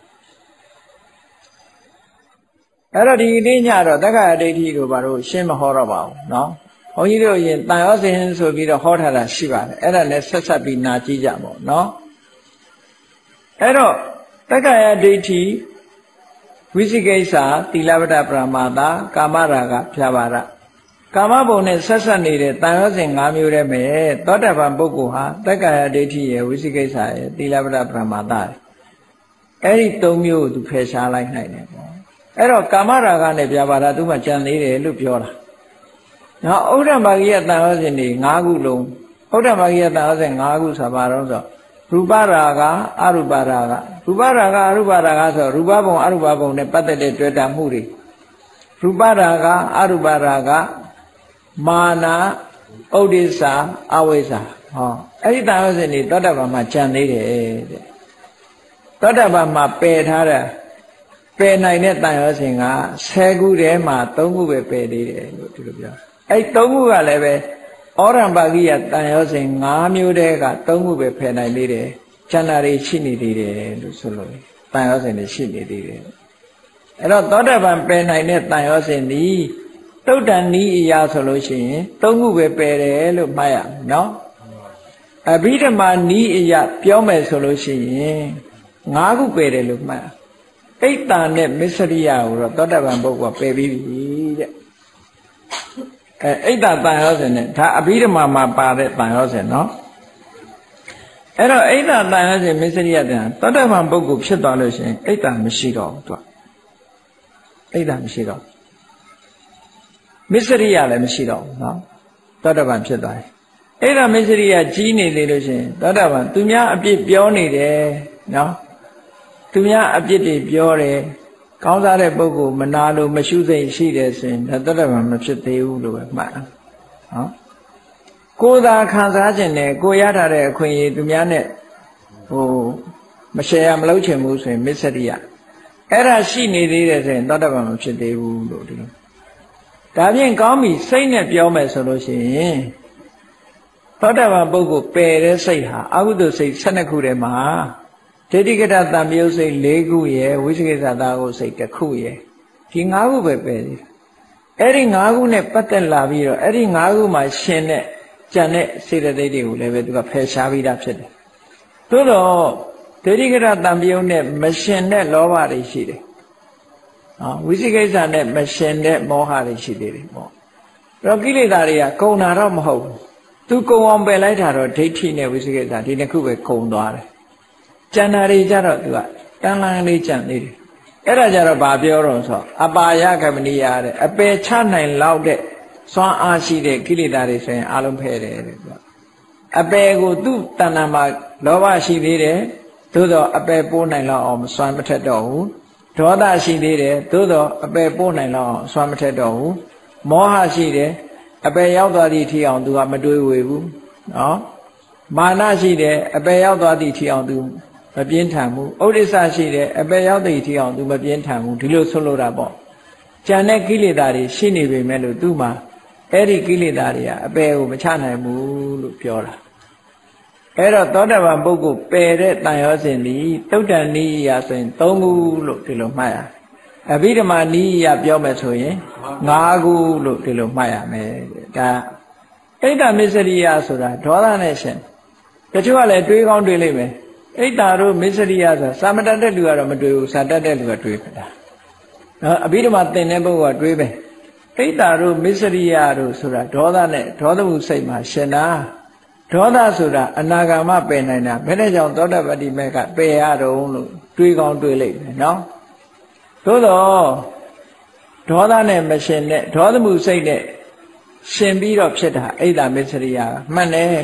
အဲ့တော့ဒီနေ့ညတော့တက္ကရာဒိဋ္ဌိကိုဘာလို့ရှင်းမဟောတော့ပါဘူးเนาะဘုန်းကြီးတို့ရင်တန်ရောစဉ်ဆိုပြီးတော့ဟောထားတာရှိပါတယ်အဲ့ဒါနဲ့ဆက်ဆက်ပြီးနာကြည့်ကြပါဦးเนาะအဲ့တော့တက္ကရာဒိဋ္ဌိဝိသိကိစ္စသီလပဒပရမာသကာမရာဂဖြာပါဒကာမဘုံနဲ့ဆက်ဆက်နေတဲ့တန်ရောစဉ်၅မျိုးတည်းပဲသောတာပန်ပုဂ္ဂိုလ်ဟာတက္ကရာဒိဋ္ဌိရဲ့ဝိသိကိစ္စရဲ့သီလပဒပရမာသအဲ့ဒီ၃မျိုးကိုသူဖယ်ရှားလိုက်နိုင်တယ်ပေါ့အဲ့တော့ကာမရာဂနဲ့ဖြာပါဒသူမှကြံသေးတယ်လို့ပြောတာနော်ဩဒ္ဓမာဂိယတန်ရောစဉ်တွေ၅ခုလုံးဩဒ္ဓမာဂိယတန်ရောစဉ်၅ခုဆိုပါတော့ဆိုရူပရာဂအရူပရာဂရူပရာဂအရူပရာဂဆိုရူပဘုံအရူပဘုံနဲ့ပတ်သက်တဲ့တွေ့တာမှုတွေရူပရာဂအရူပရာဂမာနဥဒိစ္စအဝိဇ္ဇာဟောအဲ့ဒီတန်ရောစဉ်တွေသောတာပန်မှာကြံသေးတယ်တဲ့သောတာပန်မှာပယ်ထားတာပယ်နိုင်တဲ့တန်ရောစဉ်ကဆယ်ခုထဲမှာ၃ခုပဲပယ်သေးတယ်လို့ဒီလိုပြောအဲ့၃ခုကလည်းပဲဩရမ္ပါကိယတန်ရောစဉ်၅မျိုးတည်းက၃ခုပဲဖယ်နိုင်သေးတယ်ကျန်တာတွေရှိနေသေးတယ်လို့ဆိုလို့တန်ရောစဉ်တွေရှိနေသေးတယ်အဲ့တော့သောတာပန်ပယ်နိုင်တဲ့တန်ရောစဉ်ဒီတုတ်တန်ဤအရာဆိုလို့ရှိရင်၃ခုပဲပယ်တယ်လို့မှတ်ရမယ်နော်အဘိဓမ္မာဤအရာပြောမယ်ဆိုလို့ရှိရင်၅ခုပယ်တယ်လို့မှတ်ရအိတ်တာနဲ့မစ္စရိယကိုတော့သောတာပန်ပုဂ္ဂိုလ်ကပယ်ပြီးပြီတဲ့အဲအိတ်တာတန်ရောစဉ်နဲ့ဒါအဘိဓမ္မာမှာပါတဲ့တန်ရောစဉ်နော်အဲ့တော့အိတ်တာတန်ရောစဉ်မစ္စရိယတန်သောတာပန်ပုဂ္ဂိုလ်ဖြစ်သွားလို့ရှိရင်အိတ်တာမရှိတော့ဘူးသူကအိတ်တာမရှိတော့မစ္စရိယလည်းမရှိတော့ဘူးနော်သောတာပန်ဖြစ်သွားတယ်အိတ်တာမစ္စရိယကြီးနေလေလို့ရှိရင်သောတာပန်သူများအပြစ်ပြောနေတယ်နော်သူများအပြစ်တွေပြောတယ်ကောင်းစားတဲ့ပုဂ္ဂိုလ်မနာလို့မရှုစိတ်ရှိတယ်ဆိုရင်ဒါသောတာပန်မဖြစ်သေးဘူးလို့ပဲမှတ်နော်ကိုယ်သာခံစားခြင်းနဲ့ကိုယ်ရထားတဲ့အခွင့်အရေးသူများနဲ့ဟိုမရှယ်ရမလုပ်ချင်ဘူးဆိုရင်မစ္စရိယအဲ့ဒါရှိနေသေးတယ်ဆိုရင်သောတာပန်မဖြစ်သေးဘူးလို့ဒီလိုဒါဖြင့်ကောင်းပြီစိတ်နဲ့ပြောမယ်ဆိုလို့ရှိရင်သောတာပန်ပုဂ္ဂိုလ်ပယ်တဲ့စိတ်ဟာအကုသိုလ်စိတ်၁၂ခုထဲမှာဒိဋ္ဌိကတတံမြုပ်စိတ်၄ခုရယ်ဝိသေကိစ္စသာကိုစိတ်တစ်ခုရယ်ဒီ၅ခုပဲပယ်သေးတယ်အဲ့ဒီ၅ခုနဲ့ပတ်သက်လာပြီးတော့အဲ့ဒီ၅ခုမှာရှင်တဲ့ကြံတဲ့စေတသိက်တွေကိုလည်းပဲသူကဖယ်ရှားပြီးသားဖြစ်တယ်သို့တော့ဒိဋ္ဌိကတတံမြုပ်နဲ့မရှင်တဲ့လောဘတွေရှိတယ်နော်ဝိသေကိစ္စနဲ့မရှင်တဲ့မောဟတွေရှိသေးတယ်ပေါ့အဲ့တော့ကိလေသာတွေကကုံတာတော့မဟုတ်ဘူးသူကုံအောင်ပယ်လိုက်တာတော့ဒိဋ္ဌိနဲ့ဝိသေကိစ္စဒီနှစ်ခုပဲကုံသွားတယ်ကျန်တာတွေကြတော့သူကတန်လန်းလေးကြံသေးတယ်အဲ့ဒါကြတော့ဗာပြောတော့ဆိုအပါယကမဏိယတဲ့အပယ်ချနိုင်လောက်တဲ့စွမ်းအားရှိတဲ့ကိလေသာတွေဆိုရင်အလုံးဖယ်တယ်တဲ့သူကအပယ်ကိုသူ့တဏ္ဍာမှာလောဘရှိသေးတယ်သို့တော့အပယ်ပိုးနိုင်လောက်အောင်စွမ်းမထက်တော့ဘူးဒေါသရှိသေးတယ်သို့တော့အပယ်ပိုးနိုင်လောက်အောင်စွမ်းမထက်တော့ဘူးမောဟရှိတယ်အပယ်ရောက်သွားသည့်ထိအောင်သူကမတွေးဝေဘူးနော်မာနရှိတယ်အပယ်ရောက်သွားသည့်ထိအောင်သူမပြင်းထန်ဘူးဥဒိစ္စရှိတယ်အပယ်ရောက်တဲ့ထိအောင်သူမပြင်းထန်ဘူးဒီလိုဆိုလိုတာပေါ့ကြံတဲ့ကိလေသာတွေရှိနေပေမဲ့လို့သူ့မှာအဲ့ဒီကိလေသာတွေကအပယ်ကိုမချနိုင်ဘူးလို့ပြောတာအဲ့တော့သောတာပန်ပုဂ္ဂိုလ်ပယ်တဲ့တန်ရောစဉ်ဒီတုတ်တန်နိယဆိုရင်၃ခုလို့ဒီလိုမှတ်ရအဘိဓမ္မာနိယပြောမယ်ဆိုရင်၅ခုလို့ဒီလိုမှတ်ရမယ်ဒါအိတ်တမစ္စရိယဆိုတာဒေါသနဲ့ရှင်တချို့ကလည်းတွေးကောင်းတွေးလိမ့်မယ်အိတ်တာတို့မစ္စရိယဆိုတာစာမတတ်တဲ့လူကတော့မတွေးဘူးစာတတ်တဲ့လူကတွေးတာနော်အဘိဓမ္မာသင်တဲ့ပုဂ္ဂိုလ်ကတွေးပဲအိတ်တာတို့မစ္စရိယတို့ဆိုတာဒေါသနဲ့ဒေါသမှုစိတ်မှာရှင်တာဒေါသဆိုတာအနာဂါမပယ်နိုင်တာဘယ်နဲ့ကြောင့်သောတာပတ္တိမေကပယ်ရတော့လို့တွေးကောင်းတွေးလိုက်မယ်နော်သို့တော့ဒေါသနဲ့မရှင်တဲ့ဒေါသမှုစိတ်နဲ့ရှင်ပြီးတော့ဖြစ်တာအိတ်တာမစ္စရိယမှန်တယ်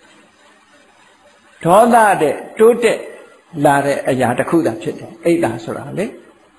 ဒေါသတဲ့တိုးတက်လာတဲ့အရာတစ်ခုသာဖြစ်တယ်အိတ်တာဆိုတာလေ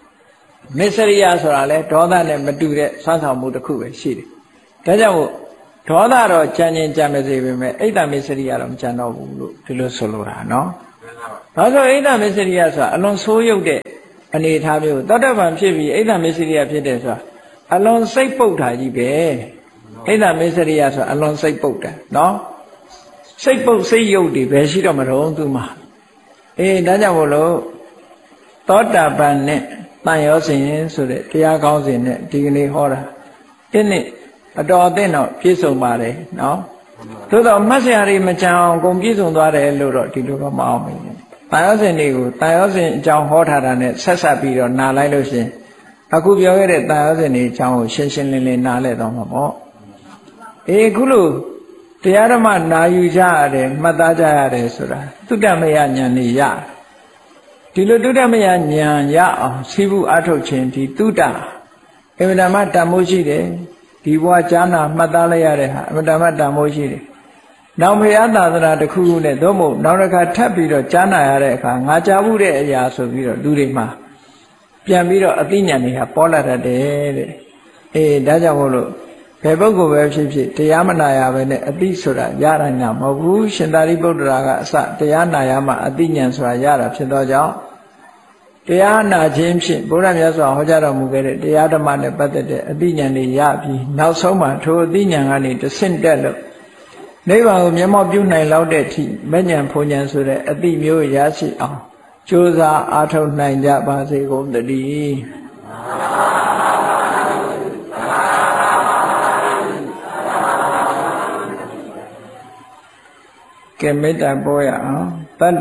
မစ္စရိယဆိုတာလေဒေါသနဲ့မတူတဲ့ဆွမ်းဆောင်မှုတစ်ခုပဲရှိတယ်ဒါကြောင့်မို့ဒေါသတော့ကြံ့ရင်ကြံ့မစေပေမဲ့အိတ်တမစ္စရိယတော့မကြံတော့ဘူးလို့ဒီလိုဆိုလိုတာနော်ဒါဆိုအိတ်တမစ္စရိယဆိုတာအလွန်ဆိုးရုပ်တဲ့အနေအထားမျိုးသောတပန်ဖြစ်ပြီးအိတ်တမစ္စရိယဖြစ်တယ်ဆိုတာအလွန်စိတ်ပုတ်တာကြီးပဲအိတ်တမစ္စရိယဆိုတာအလွန်စိတ်ပုတ်တယ်နော်စိတ်ပုတ်စိတ်ရုပ်တွေပဲရှိတော့မတော့သူမှာအေးဒါကြောင့်မို့လို့သောတာပန်နဲ့တန်ရောစဉ်ဆိုတဲ့တရားကောင်းစဉ်နဲ့ဒီကနေ့ဟောတာဒီနေ့အတော်အသင့်တော့ပြည့်စုံပါတယ်နော်သို့တော့မှတ်စရာတွေမကြအောင်ကုန်ပြည့်စုံသွားတယ်လို့တော့ဒီလိုတော့မအောင်ဘူးတန်ရောစဉ်တွေကိုတန်ရောစဉ်အကြောင်းဟောထားတာနဲ့ဆက်ဆက်ပြီးတော့နားလိုက်လို့ရှင်အခုပြောခဲ့တဲ့တန်ရောစဉ်တွေအကြောင်းကိုရှင်းရှင်းလင်းလင်းနားလည်တော့မှာပေါ့အေးခုလို့တရားဓမ္မနာယူကြရတယ်မှတ်သားကြရတယ်ဆိုတာသုတ္တမယဉာဏ်นี่ရဒီလိုသုတ္တမယဉာဏ်ရအောင်စီးပူအထုတ်ခြင်းဒီသုတ္တအမှန်တမ်းတန်မိုးရှိတယ်ဒီဘဝကြားနာမှတ်သားလိုက်ရတဲ့ဟာအမှန်တမ်းတန်မိုးရှိတယ်နောက်ဘုရားသာသနာတစ်ခုခုနဲ့သို့မဟုတ်နောက်တစ်ခါထပ်ပြီးတော့ကြားနာရတဲ့အခါငါကြားမှုတဲ့အရာဆိုပြီးတော့လူတွေမှာပြန်ပြီးတော့အသိဉာဏ်တွေဟာပေါ်လာတတ်တယ်တဲ့အေးဒါကြောင့်မို့လို့ဘယ်ပုဂ္ဂိုလ်ပဲဖြစ်ဖြစ်တရားမနာရဘဲနဲ့အသိဆိုတာရတာညာမဟုတ်ဘူးရှင်သာရိပုတ္တရာကအစတရားနာရမှအသိဉာဏ်ဆိုတာရတာဖြစ်သောကြောင့်တရားနာခြင်းဖြင့်ဘုရားမြတ်စွာဟောကြားတော်မူခဲ့တဲ့တရားဓမ္မနဲ့ပတ်သက်တဲ့အသိဉာဏ်တွေရပြီးနောက်ဆုံးမှာထိုအသိဉာဏ်ကနေတဆင့်တက်လို့နိဗ္ဗာန်ကိုမျက်မှောက်ပြုနိုင်လောက်တဲ့အထိမဉ္ဇဉ်ဖုန်ဉဏ်ဆိုတဲ့အသိမျိုးရရှိအောင်ကြိုးစားအားထုတ်နိုင်ကြပါစေကုန်သတည်းကဲမေတ္တာပို့ရအောင်